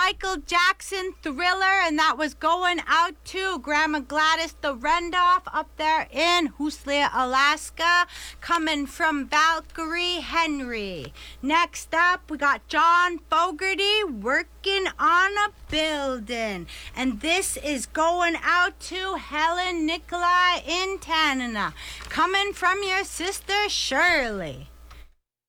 Michael Jackson Thriller, and that was going out to Grandma Gladys the Rendoff up there in Hooslia, Alaska, coming from Valkyrie Henry. Next up, we got John Fogerty, Working on a Building, and this is going out to Helen Nikolai in Tanana, coming from your sister Shirley.